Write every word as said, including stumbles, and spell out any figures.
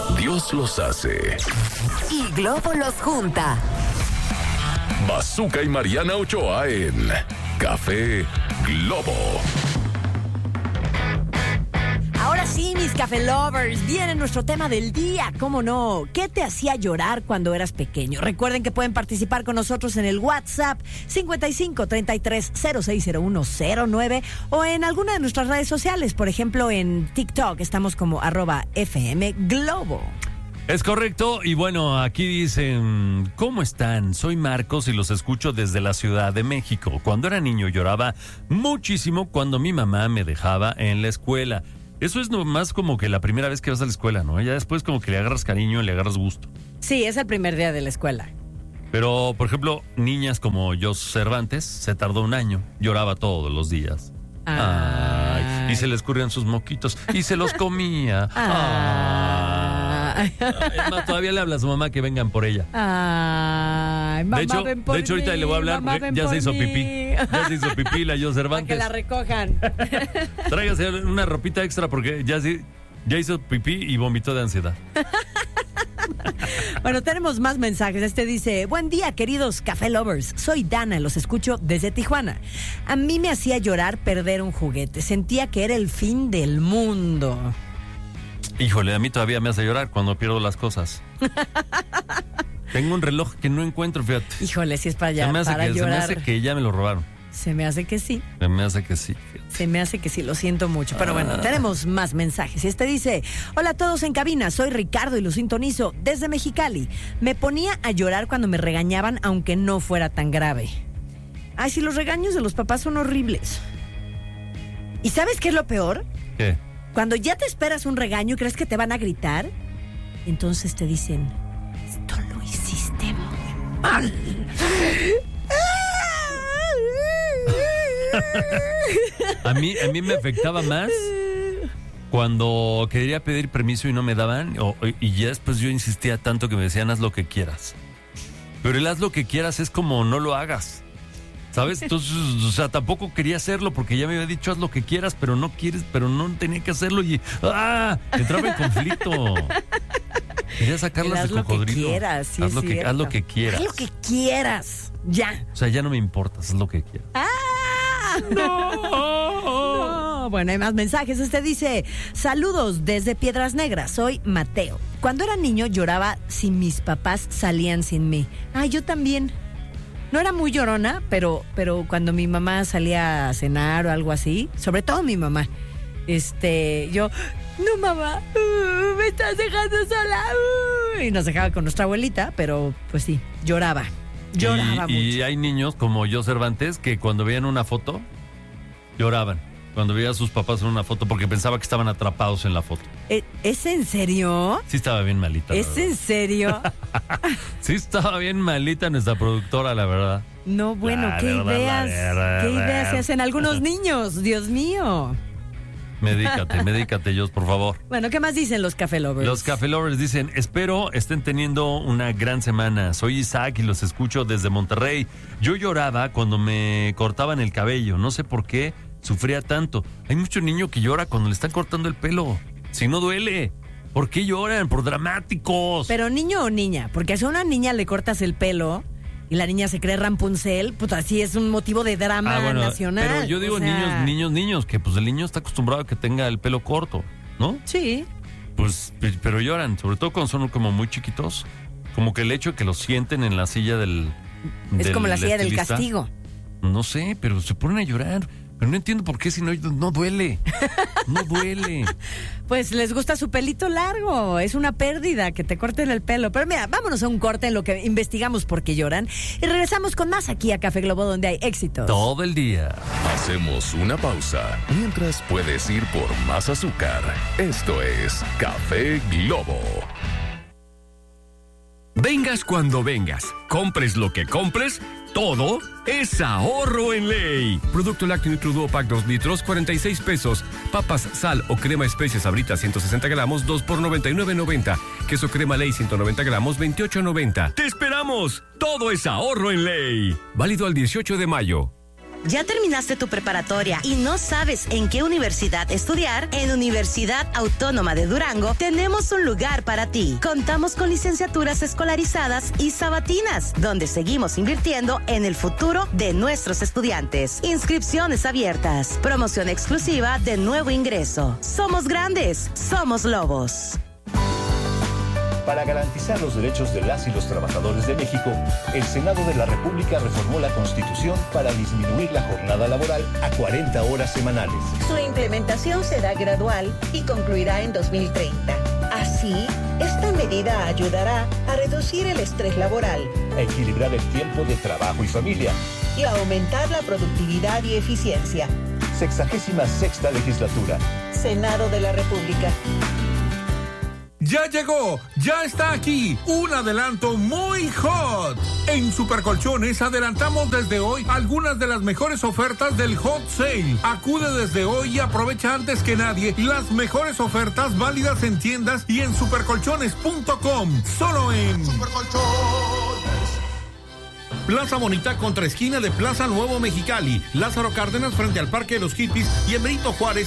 Dios los hace y Globo los junta. Bazooka y Mariana Ochoa en Café Globo. Ahora sí, mis Café Lovers, viene nuestro tema del día, ¿cómo no? ¿Qué te hacía llorar cuando eras pequeño? Recuerden que pueden participar con nosotros en el WhatsApp cincuenta y cinco, treinta y tres, cero seis cero uno cero nueve o en alguna de nuestras redes sociales, por ejemplo en TikTok, estamos como arroba F M Globo. Es correcto, y bueno, aquí dicen, ¿cómo están? Soy Marcos y los escucho desde la Ciudad de México. Cuando era niño lloraba muchísimo cuando mi mamá me dejaba en la escuela. Eso es nomás como que la primera vez que vas a la escuela, ¿no? Ya después como que le agarras cariño y le agarras gusto. Sí, es el primer día de la escuela. Pero, por ejemplo, niñas como Jos Cervantes, se tardó un año, lloraba todos los días. Ay. Ay, y se le escurrían sus moquitos y se los comía. Ay. Ay. Es más, todavía le habla a su mamá que vengan por ella. Ay, mamá, de hecho, ven por de hecho ahorita mí, le voy a hablar mamá, porque ya se hizo mí. pipí. Ya se hizo pipí la Jos Cervantes. Para que la recojan. Tráigase una ropita extra porque ya, sí, ya hizo pipí y vomitó de ansiedad. Bueno, tenemos más mensajes. Este dice: buen día, queridos Café Lovers. Soy Dana, los escucho desde Tijuana. A mí me hacía llorar perder un juguete. Sentía que era el fin del mundo. Híjole, a mí todavía me hace llorar cuando pierdo las cosas. Tengo un reloj que no encuentro, fíjate. Híjole, si es para allá, se me hace para que, llorar. Se me hace que ya me lo robaron. Se me hace que sí. Se me hace que sí. Fíjate. Se me hace que sí, lo siento mucho. Pero bueno, tenemos más mensajes. Este dice: hola a todos en cabina, soy Ricardo y lo sintonizo desde Mexicali. Me ponía a llorar cuando me regañaban, aunque no fuera tan grave. Ay, si los regaños de los papás son horribles. ¿Y sabes qué es lo peor? ¿Qué? Cuando ya te esperas un regaño y crees que te van a gritar, entonces te dicen: esto lo hiciste muy mal. A mí, a mí me afectaba más cuando quería pedir permiso y no me daban, o, y ya después yo insistía tanto que me decían haz lo que quieras. Pero el haz lo que quieras es como no lo hagas, ¿sabes? Entonces, o sea, tampoco quería hacerlo porque ya me había dicho haz lo que quieras, pero no quieres, pero no tenía que hacerlo y ¡ah! Entraba en conflicto. Quería sacarlas de cocodrilo. Haz lo que quieras, sí, haz, lo que, haz lo que quieras. Haz lo que quieras, ya. O sea, ya no me importa, haz lo que quieras. ¡Ah! ¡No! No. Bueno, hay más mensajes. Este dice: saludos desde Piedras Negras, soy Mateo. Cuando era niño lloraba si mis papás salían sin mí. Ah, yo también. No era muy llorona, pero, pero cuando mi mamá salía a cenar o algo así, sobre todo mi mamá, este, yo, no mamá, uh, me estás dejando sola. Uh, y nos dejaba con nuestra abuelita, pero pues sí, lloraba. Lloraba y, mucho. Y hay niños como Jos Cervantes que cuando veían una foto, lloraban. Cuando veía a sus papás en una foto porque pensaba que estaban atrapados en la foto. ¿Es en serio? Sí estaba bien malita. ¿Es en serio? Sí estaba bien malita nuestra productora, la verdad. No, bueno, la qué verdad, ideas, verdad, qué verdad. ideas se hacen algunos niños, Dios mío. Medícate, medícate, Jos, por favor. Bueno, ¿qué más dicen los Café Lovers? Los Café Lovers dicen: espero estén teniendo una gran semana. Soy Isaac y los escucho desde Monterrey. Yo lloraba cuando me cortaban el cabello. No sé por qué sufría tanto. Hay mucho niño que llora cuando le están cortando el pelo. Si no duele. ¿Por qué lloran? Por dramáticos. Pero niño o niña, porque si a una niña le cortas el pelo y la niña se cree Rapunzel, pues así es un motivo de drama ah, bueno, nacional. Pero yo digo o sea... niños, niños, niños, que pues el niño está acostumbrado a que tenga el pelo corto, ¿no? Sí. Pues, pero lloran, sobre todo cuando son como muy chiquitos. Como que el hecho de que los sienten en la silla del... Es del como la silla del estilista. castigo. No sé, pero se ponen a llorar. Pero no entiendo por qué, si no, no duele. No duele. Pues les gusta su pelito largo. Es una pérdida que te corten el pelo. Pero mira, vámonos a un corte en lo que investigamos por qué lloran. Y regresamos con más aquí a Café Globo, donde hay éxitos. Todo el día. Hacemos una pausa. Mientras puedes ir por más azúcar. Esto es Café Globo. Vengas cuando vengas, compres lo que compres, todo es ahorro en ley. Producto lácteo Nutriduo Pack dos litros, cuarenta y seis pesos. Papas, sal o crema especias Sabrita ciento sesenta gramos, dos por noventa y nueve noventa. Queso crema Ley ciento noventa gramos, veintiocho noventa. ¡Te esperamos! Todo es ahorro en ley. Válido al dieciocho de mayo. ¿Ya terminaste tu preparatoria y no sabes en qué universidad estudiar? En Universidad Autónoma de Durango tenemos un lugar para ti. Contamos con licenciaturas escolarizadas y sabatinas, donde seguimos invirtiendo en el futuro de nuestros estudiantes. Inscripciones abiertas. Promoción exclusiva de nuevo ingreso. Somos grandes, somos Lobos. Para garantizar los derechos de las y los trabajadores de México, el Senado de la República reformó la Constitución para disminuir la jornada laboral a cuarenta horas semanales. Su implementación será gradual y concluirá en dos mil treinta. Así, esta medida ayudará a reducir el estrés laboral, a equilibrar el tiempo de trabajo y familia y a aumentar la productividad y eficiencia. Sexagésima sexta legislatura. Senado de la República. Ya llegó, ya está aquí, un adelanto muy hot. En Supercolchones adelantamos desde hoy algunas de las mejores ofertas del Hot Sale. Acude desde hoy y aprovecha antes que nadie las mejores ofertas válidas en tiendas y en supercolchones punto com. Solo en Supercolchones. Plaza Bonita contra esquina de Plaza Nuevo Mexicali, Lázaro Cárdenas frente al Parque de los Hippies y en Benito Juárez